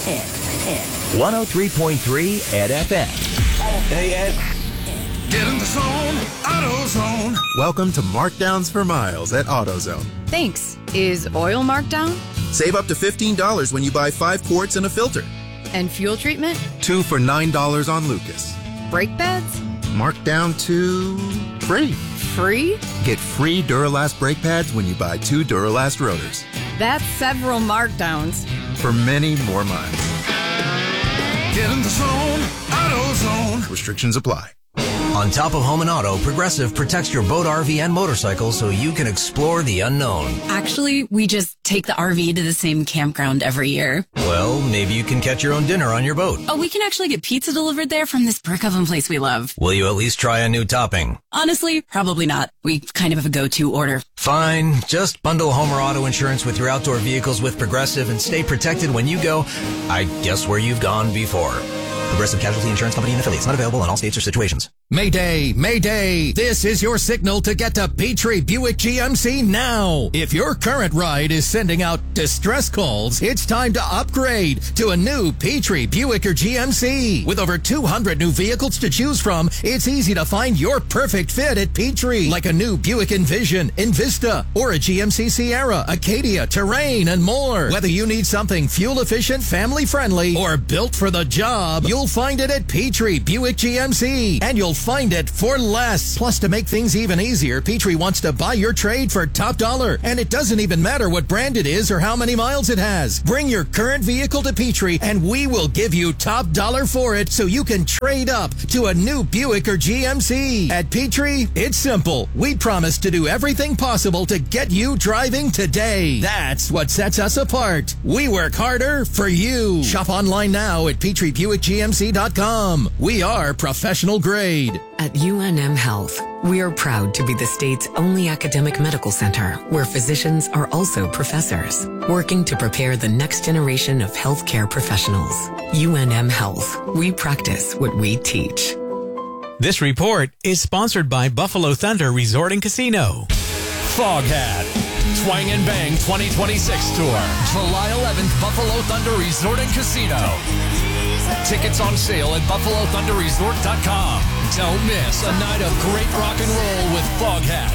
103.3 Ed FM. Hey, Ed. Get in the zone, AutoZone. Welcome to Markdowns for Miles at AutoZone. Thanks. Is oil marked down? Save up to $15 when you buy 5 quarts and a filter. And fuel treatment? 2 for $9 on Lucas. Brake pads? Marked down to free. Free? Get free Duralast brake pads when you buy 2 Duralast rotors. That's several markdowns. For many more miles. Get in the zone, AutoZone. Restrictions apply. On top of home and auto, Progressive protects your boat, RV, and motorcycle so you can explore the unknown. Actually, we just take the RV to the same campground every year. Well, maybe you can catch your own dinner on your boat. Oh, we can actually get pizza delivered there from this brick oven place we love. Will you at least try a new topping? Honestly, probably not. We kind of have a go-to order. Fine. Just bundle home or auto insurance with your outdoor vehicles with Progressive and stay protected when you go, I guess, where you've gone before. Progressive Casualty Insurance Company and affiliates. Not available in all states or situations. Mayday, Mayday. This is your signal to get to Petrie Buick GMC now. If your current ride is sending out distress calls, it's time to upgrade to a new Petrie Buick or GMC. With over 200 new vehicles to choose from, it's easy to find your perfect fit at Petrie. Like a new Buick Envision, Envista, or a GMC Sierra, Acadia, Terrain, and more. Whether you need something fuel efficient, family friendly, or built for the job, you'll find it at Petrie Buick GMC. And you'll find it for less. Plus, to make things even easier, Petrie wants to buy your trade for top dollar. And it doesn't even matter what brand it is or how many miles it has. Bring your current vehicle to Petrie and we will give you top dollar for it so you can trade up to a new Buick or GMC. At Petrie, it's simple. We promise to do everything possible to get you driving today. That's what sets us apart. We work harder for you. Shop online now at PetrieBuickGMC.com. We are professional grade. At UNM Health, we are proud to be the state's only academic medical center where physicians are also professors, working to prepare the next generation of healthcare professionals. UNM Health, we practice what we teach. This report is sponsored by Buffalo Thunder Resort and Casino. Foghat Twang and Bang 2026 Tour, July 11th, Buffalo Thunder Resort and Casino. Tickets on sale at BuffaloThunderResort.com. Don't miss a night of great rock and roll with Foghat.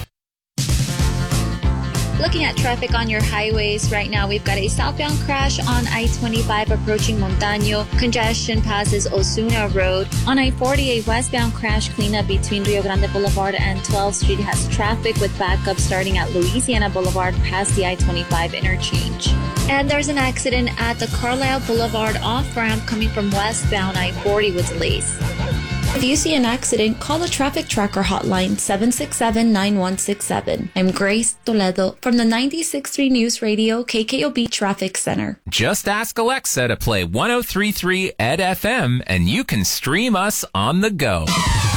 Looking at traffic on your highways right now, we've got a southbound crash on I-25 approaching Montaño. Congestion passes Osuna Road. On I-40, a westbound crash cleanup between Rio Grande Boulevard and 12th Street has traffic with backup starting at Louisiana Boulevard past the I-25 interchange. And there's an accident at the Carlisle Boulevard off-ramp coming from westbound I-40 with delays. If you see an accident, call the Traffic Tracker hotline 767-9167. I'm Grace Toledo from the 96.3 News Radio KKOB Traffic Center. Just ask Alexa to play 103.3 Ed FM and you can stream us on the go.